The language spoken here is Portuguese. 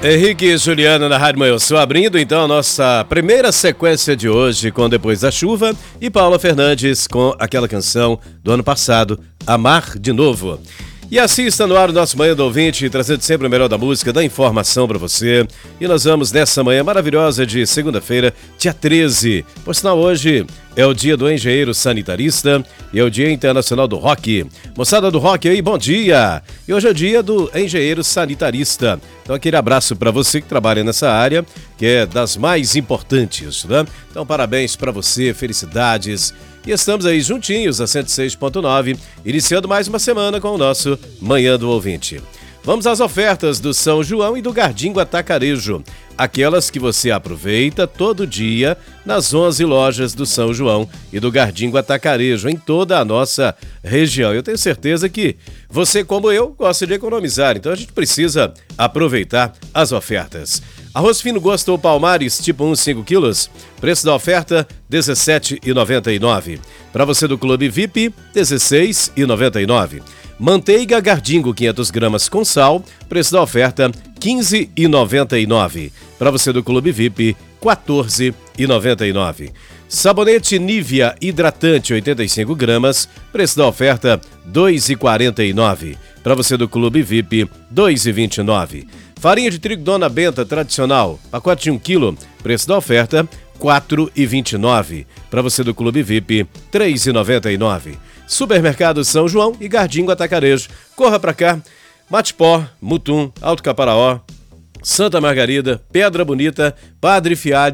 Henrique e Juliana na Rádio Manhã Sul, abrindo então a nossa primeira sequência de hoje com Depois da Chuva e Paula Fernandes com aquela canção do ano passado, Amar de Novo. E assim está no ar o nosso Manhã do Ouvinte, trazendo sempre o melhor da música, da informação para você. E nós vamos nessa manhã maravilhosa de segunda-feira, dia 13. Por sinal, hoje é o dia do engenheiro sanitarista e é o dia internacional do rock. Moçada do rock aí, bom dia! E hoje é o dia do engenheiro sanitarista. Então aquele abraço para você que trabalha nessa área, que é das mais importantes, né? Então parabéns para você, felicidades. E estamos aí juntinhos a 106.9, iniciando mais uma semana com o nosso Manhã do Ouvinte. Vamos às ofertas do São João e do Gardingo Atacarejo, aquelas que você aproveita todo dia nas 11 lojas do São João e do Gardingo Atacarejo, em toda a nossa região. Eu tenho certeza que você, como eu, gosta de economizar, então a gente precisa aproveitar as ofertas. Arroz fino Gosto Palmares, tipo 1, 5 quilos, preço da oferta R$ 17,99. Para você do Clube VIP, R$ 16,99. Manteiga Gardingo 500 gramas com sal, preço da oferta R$ 15,99. Para você do Clube VIP, R$ 14,99. Sabonete Nivea hidratante 85 gramas, preço da oferta R$ 2,49. Para você do Clube VIP, R$ 2,29. Farinha de trigo Dona Benta tradicional, pacote de 1 kg, preço da oferta R$ 4,29. Para você do Clube VIP, R$ 3,99. Supermercado São João e Gardingo Atacarejo. Corra pra cá. Matipó, Mutum, Alto Caparaó, Santa Margarida, Pedra Bonita, Padre Fialho,